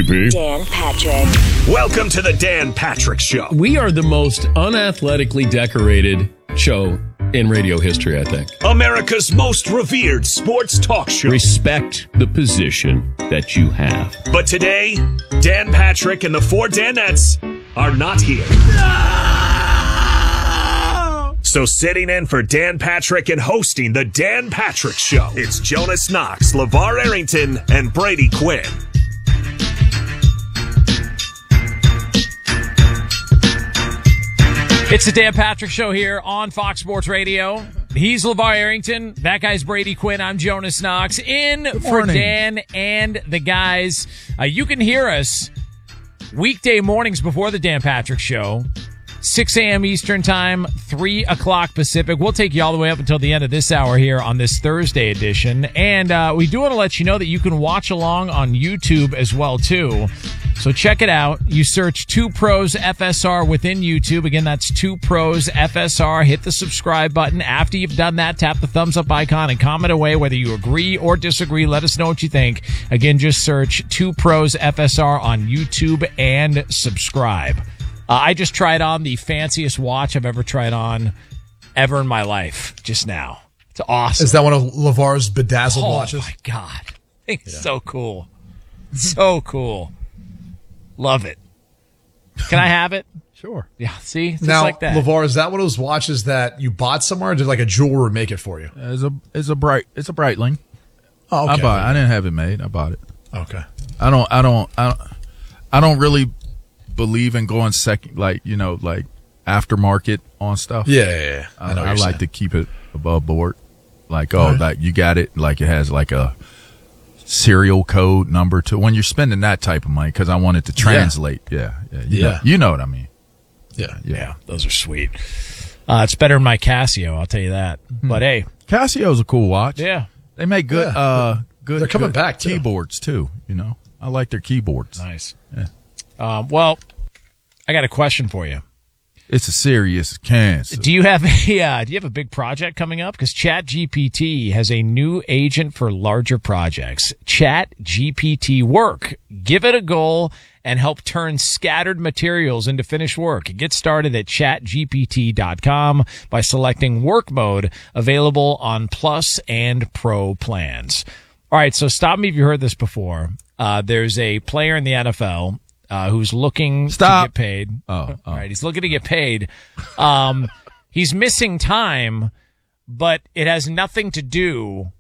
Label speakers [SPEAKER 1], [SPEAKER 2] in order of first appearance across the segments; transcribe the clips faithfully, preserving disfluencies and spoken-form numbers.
[SPEAKER 1] G P.
[SPEAKER 2] Dan Patrick.
[SPEAKER 3] Welcome to the Dan Patrick Show.
[SPEAKER 1] We are the most unathletically decorated show in radio history, I think.
[SPEAKER 3] America's most revered sports talk show.
[SPEAKER 4] Respect the position that you have.
[SPEAKER 3] But today, Dan Patrick and the four Danettes are not here. No! So sitting in for Dan Patrick and hosting the Dan Patrick Show, it's Jonas Knox, LeVar Arrington, and Brady Quinn.
[SPEAKER 5] It's the Dan Patrick Show here on Fox Sports Radio. He's LeVar Arrington. That guy's Brady Quinn. I'm Jonas Knox. In for Dan and the guys. Uh, you can hear us weekday mornings before the Dan Patrick Show. six a.m. Eastern Time, three o'clock Pacific. We'll take you all the way up until the end of this hour here on this Thursday edition. And uh, we do want to let you know that you can watch along on YouTube as well, too. So check it out. You search Two Pros F S R within YouTube. Again, that's Two Pros F S R. Hit the subscribe button. After you've done that, tap the thumbs up icon and comment away whether you agree or disagree. Let us know what you think. Again, just search Two Pros F S R on YouTube and subscribe. Uh, I just tried on the fanciest watch I've ever tried on ever in my life just now. It's awesome.
[SPEAKER 6] Is that one of LeVar's bedazzled
[SPEAKER 5] oh,
[SPEAKER 6] watches?
[SPEAKER 5] Oh, my God. It's yeah. so cool. So cool. Love it. Can I have it?
[SPEAKER 6] Sure.
[SPEAKER 5] Yeah, see? Just
[SPEAKER 6] now,
[SPEAKER 5] like that.
[SPEAKER 6] LeVar, is that one of those watches that you bought somewhere, or did like a jeweler make it for you?
[SPEAKER 7] It's a it's a bright it's a Breitling.
[SPEAKER 6] Oh, okay.
[SPEAKER 7] I bought it. I didn't have it made. I bought it.
[SPEAKER 6] Okay.
[SPEAKER 7] I don't I don't I don't, I don't really believe in going second, like, you know, like aftermarket on stuff.
[SPEAKER 6] Yeah, yeah, yeah.
[SPEAKER 7] I,
[SPEAKER 6] I, know
[SPEAKER 7] I like
[SPEAKER 6] saying.
[SPEAKER 7] to keep it above board. Like, oh,
[SPEAKER 6] right.
[SPEAKER 7] like you got it, like it has like a serial code number to when you're spending that type of money, because I want it to translate. Yeah, yeah, yeah. You,
[SPEAKER 6] yeah.
[SPEAKER 7] Know, you know what I mean.
[SPEAKER 6] Yeah,
[SPEAKER 5] yeah. yeah those are sweet. Uh, it's better than my Casio, I'll tell you that. Hmm. But hey,
[SPEAKER 7] Casio's a cool watch.
[SPEAKER 5] Yeah,
[SPEAKER 7] they make good.
[SPEAKER 6] Yeah.
[SPEAKER 7] uh Good.
[SPEAKER 6] They're coming
[SPEAKER 7] good
[SPEAKER 6] back too.
[SPEAKER 7] Keyboards too. You know, I like their keyboards.
[SPEAKER 5] Nice.
[SPEAKER 7] Yeah.
[SPEAKER 5] Um, well, I got a question for you.
[SPEAKER 7] It's a serious cancer.
[SPEAKER 5] Do you have a uh, do you have a big project coming up? Because ChatGPT has a new agent for larger projects. ChatGPT Work. Give it a goal and help turn scattered materials into finished work. Get started at chat G P T dot com by selecting Work Mode, available on Plus and Pro plans. All right, so stop me if you heard this before. Uh, there's a player in the N F L Uh, who's looking
[SPEAKER 7] Stop.
[SPEAKER 5] to get paid.
[SPEAKER 7] Oh, oh.
[SPEAKER 5] All right. He's looking to get paid. Um, he's missing time, but it has nothing to do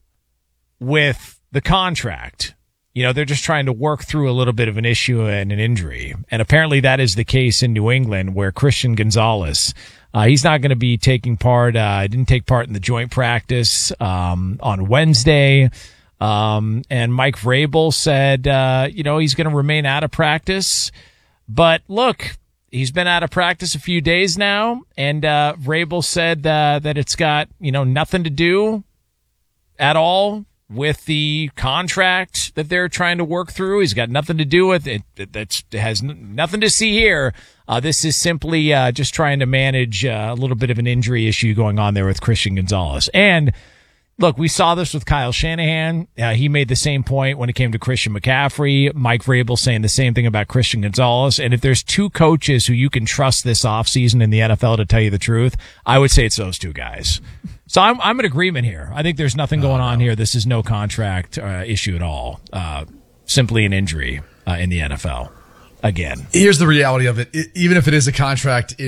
[SPEAKER 5] with the contract. You know, they're just trying to work through a little bit of an issue and an injury. And apparently that is the case in New England, where Christian Gonzalez, uh, he's not going to be taking part, uh, didn't take part in the joint practice, um, on Wednesday. Um, and Mike Vrabel said, uh, you know, he's going to remain out of practice. But look, he's been out of practice a few days now. And, uh, Vrabel said, uh, that it's got, you know, nothing to do at all with the contract that they're trying to work through. He's got nothing to do with it. That's, it has n- nothing to see here. Uh, this is simply, uh, just trying to manage uh, a little bit of an injury issue going on there with Christian Gonzalez. And, look, we saw this with Kyle Shanahan. Uh, he made the same point when it came to Christian McCaffrey. Mike Vrabel saying the same thing about Christian Gonzalez. And if there's two coaches who you can trust this offseason in the N F L to tell you the truth, I would say it's those two guys. So I'm I'm in agreement here. I think there's nothing going on here. This is no contract uh, issue at all. Uh, simply an injury uh, in the N F L. Again.
[SPEAKER 6] Here's the reality of it. it even if it is a contract